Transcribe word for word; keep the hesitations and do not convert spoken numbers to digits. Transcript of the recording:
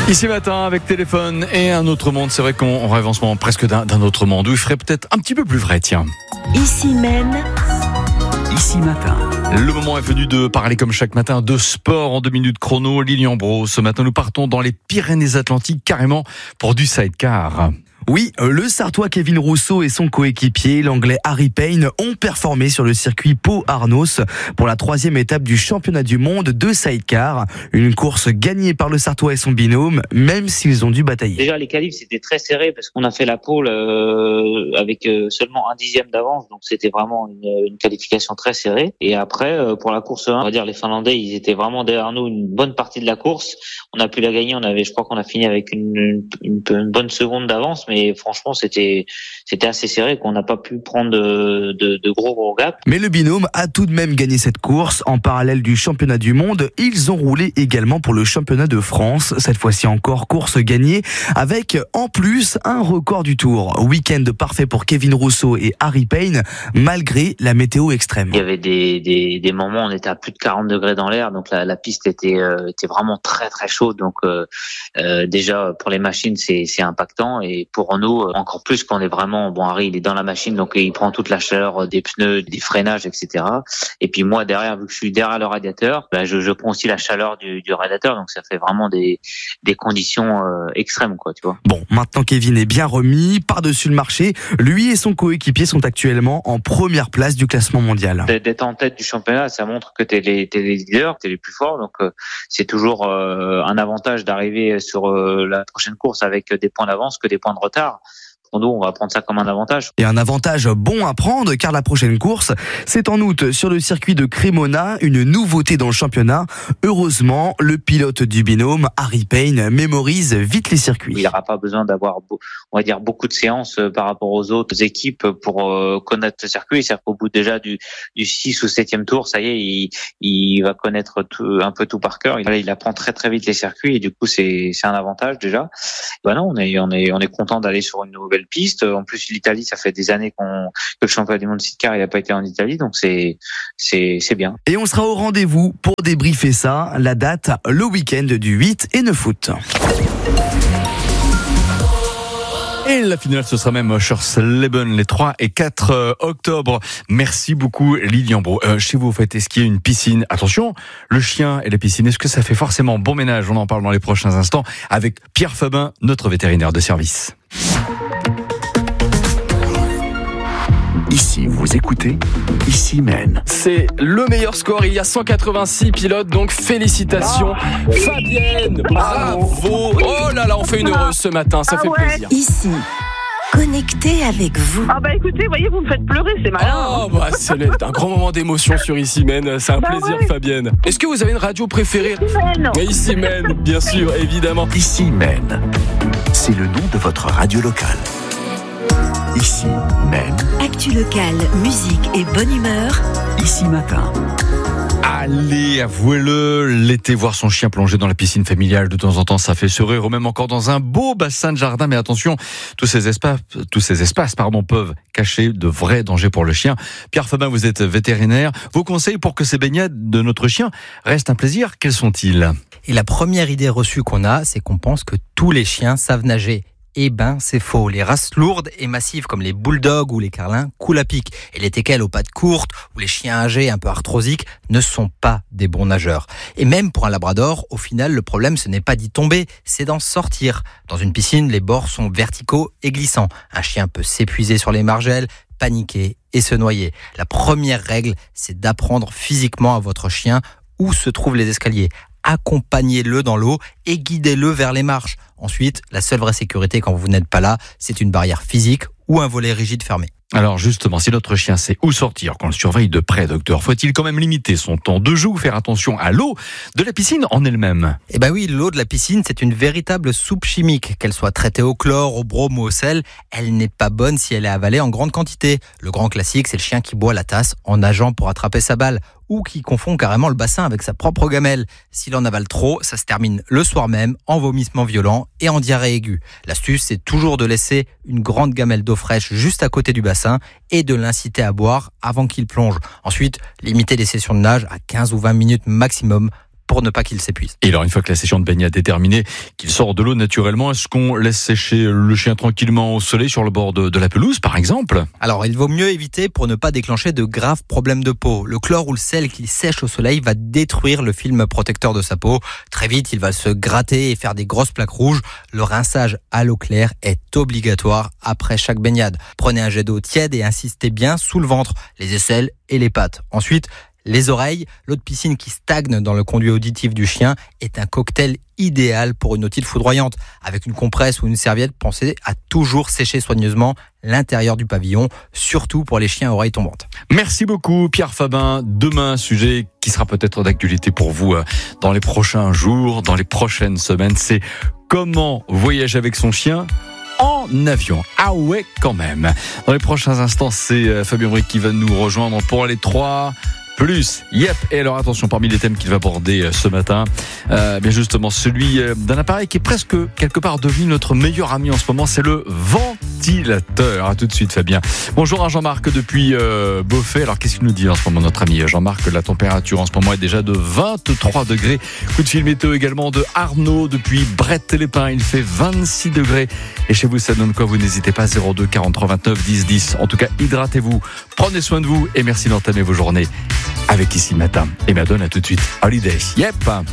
Ici matin avec téléphone et un autre monde. C'est vrai qu'on rêve en ce moment presque d'un, d'un autre monde où il ferait peut-être un petit peu plus vrai, tiens. Ici même. Ici matin. Le moment est venu de parler comme chaque matin de sport en deux minutes chrono. Lilian Bro, ce matin nous partons dans les Pyrénées-Atlantiques carrément pour du sidecar. Oui, le Sartois Kevin Rousseau et son coéquipier, l'Anglais Harry Payne, ont performé sur le circuit Pau-Arnos pour la troisième étape du championnat du monde de sidecar. Une course gagnée par le Sartois et son binôme, même s'ils ont dû batailler. Déjà, les qualifs, c'était très serré parce qu'on a fait la pole euh, avec euh, seulement un dixième d'avance. Donc, c'était vraiment une, une qualification très serrée. Et après, euh, pour la course un, on va dire les Finlandais, ils étaient vraiment derrière nous une bonne partie de la course. On a pu la gagner. On avait, je crois qu'on a fini avec une, une, une bonne seconde d'avance. Mais franchement, c'était c'était assez serré, qu'on n'a pas pu prendre de, de, de gros gros gaps. Mais le binôme a tout de même gagné cette course. En parallèle du championnat du monde, ils ont roulé également pour le championnat de France. Cette fois-ci encore, course gagnée avec en plus un record du Tour. Week-end parfait pour Kevin Rousseau et Harry Payne, malgré la météo extrême. Il y avait des, des, des moments où on était à plus de quarante degrés dans l'air, donc la, la piste était, euh, était vraiment très très chaude. Donc euh, euh, déjà pour les machines, c'est, c'est impactant, et pour nous encore plus qu'on est vraiment, bon, Harry il est dans la machine, donc il prend toute la chaleur des pneus, des freinages, et cetera. Et puis moi derrière, vu que je suis derrière le radiateur, ben je, je prends aussi la chaleur du, du radiateur, donc ça fait vraiment des, des conditions euh, extrêmes, quoi, tu vois. Bon, maintenant Kevin est bien remis par-dessus le marché. Lui et son coéquipier sont actuellement en première place du classement mondial. D'être en tête du championnat, ça montre que t'es les, t'es les leaders, t'es les plus forts, donc euh, c'est toujours euh, un avantage d'arriver sur euh, la prochaine course avec des points d'avance que des points de retard. Pour nous, on va prendre ça comme un avantage. Et un avantage bon à prendre, car la prochaine course, c'est en août sur le circuit de Cremona, une nouveauté dans le championnat. Heureusement, le pilote du binôme, Harry Payne, mémorise vite les circuits. Il n'aura pas besoin d'avoir, on va dire, beaucoup de séances par rapport aux autres équipes pour euh, connaître le circuit. C'est-à-dire qu'au bout déjà du, du six ou septième tour, ça y est, il, il va connaître tout, un peu tout par cœur. Il, il apprend très très vite les circuits, et du coup, c'est, c'est un avantage déjà. Ben non, on est, on est, on est content d'aller sur une nouvelle piste. En plus, l'Italie, ça fait des années qu'on, que le championnat du monde sidecar, il n'a pas été en Italie, donc c'est, c'est, c'est bien. Et on sera au rendez-vous pour débriefer ça. La date, le week-end du huit et neuf août. Et la finale, ce sera même Schersleben les trois et quatre octobre. Merci beaucoup, Lilian Bro. Euh, chez vous, vous faites esquier une piscine. Attention, le chien et la piscine, est-ce que ça fait forcément bon ménage? On en parle dans les prochains instants avec Pierre Fabin, notre vétérinaire de service. Ici, vous écoutez Ici Mène. C'est le meilleur score, il y a cent quatre-vingt-six pilotes, donc félicitations. Fabienne, bravo. Oh là là, on fait une heureuse ce matin, ça ah fait ouais. plaisir. Ici, connecté avec vous. Ah bah écoutez, voyez, vous me faites pleurer, c'est malin. Oh bah c'est un grand moment d'émotion sur Ici Mène, c'est un bah plaisir ouais. Fabienne. Est-ce que vous avez une radio préférée? Ici Mène, bien sûr, évidemment. Ici Mène. C'est le nom de votre radio locale. Ici Mène. Actu locale, musique et bonne humeur. Ici matin. Allez, avouez-le, l'été, voir son chien plonger dans la piscine familiale de temps en temps, ça fait sourire, ou même encore dans un beau bassin de jardin. Mais attention, tous ces espaces, tous ces espaces, pardon, peuvent cacher de vrais dangers pour le chien. Pierre Fabin, vous êtes vétérinaire. Vos conseils pour que ces baignades de notre chien restent un plaisir, quels sont-ils? Et la première idée reçue qu'on a, c'est qu'on pense que tous les chiens savent nager. Eh ben, c'est faux. Les races lourdes et massives comme les bulldogs ou les carlins coulent à pic. Et les teckels aux pattes courtes ou les chiens âgés un peu arthrosiques ne sont pas des bons nageurs. Et même pour un labrador, au final, le problème, ce n'est pas d'y tomber, c'est d'en sortir. Dans une piscine, les bords sont verticaux et glissants. Un chien peut s'épuiser sur les margelles, paniquer et se noyer. La première règle, c'est d'apprendre physiquement à votre chien où se trouvent les escaliers. Accompagnez-le dans l'eau et guidez-le vers les marches. Ensuite, la seule vraie sécurité quand vous n'êtes pas là, c'est une barrière physique ou un volet rigide fermé. Alors justement, si notre chien sait où sortir, qu'on le surveille de près, docteur, faut-il quand même limiter son temps de jeu ou faire attention à l'eau de la piscine en elle-même? Eh ben oui, l'eau de la piscine, c'est une véritable soupe chimique. Qu'elle soit traitée au chlore, au brome ou au sel, elle n'est pas bonne si elle est avalée en grande quantité. Le grand classique, c'est le chien qui boit la tasse en nageant pour attraper sa balle, ou qui confond carrément le bassin avec sa propre gamelle. S'il en avale trop, ça se termine le soir même en vomissement violent et en diarrhée aiguë. L'astuce, c'est toujours de laisser une grande gamelle d'eau fraîche juste à côté du bassin et de l'inciter à boire avant qu'il plonge. Ensuite, limitez les sessions de nage à quinze ou vingt minutes maximum. pour ne pas qu'il s'épuise. Et alors, une fois que la session de baignade est terminée, qu'il sort de l'eau naturellement, est-ce qu'on laisse sécher le chien tranquillement au soleil sur le bord de, de la pelouse, par exemple ? Alors, il vaut mieux éviter pour ne pas déclencher de graves problèmes de peau. Le chlore ou le sel qu'il sèche au soleil va détruire le film protecteur de sa peau. Très vite, il va se gratter et faire des grosses plaques rouges. Le rinçage à l'eau claire est obligatoire après chaque baignade. Prenez un jet d'eau tiède et insistez bien sous le ventre, les aisselles et les pattes. Ensuite, les oreilles. L'eau de piscine qui stagne dans le conduit auditif du chien est un cocktail idéal pour une otite foudroyante. Avec une compresse ou une serviette, pensez à toujours sécher soigneusement l'intérieur du pavillon, surtout pour les chiens à oreilles tombantes. Merci beaucoup Pierre Fabin. Demain, sujet qui sera peut-être d'actualité pour vous dans les prochains jours, dans les prochaines semaines, c'est comment voyager avec son chien en avion. Ah ouais, quand même. Dans les prochains instants, c'est Fabien Bric qui va nous rejoindre pour les trois plus. Yep. Et alors attention, parmi les thèmes qu'il va aborder ce matin, euh, bien justement celui d'un appareil qui est presque quelque part devenu notre meilleur ami en ce moment, c'est le ventilateur. À tout de suite Fabien. Bonjour à Jean-Marc depuis euh, Beauvais. Alors qu'est-ce qu'il nous dit en ce moment notre ami Jean-Marc? La température en ce moment est déjà de vingt-trois degrés. Coup de fil météo également de Arnaud depuis Brette-les-Pins. Il fait vingt-six degrés. Et chez vous ça donne quoi? Vous n'hésitez pas, zéro deux quarante-trois vingt-neuf dix dix. En tout cas, hydratez-vous, prenez soin de vous et merci d'entamer vos journées avec Ici Matin. Et Madonna, à tout de suite. Holiday. Yep.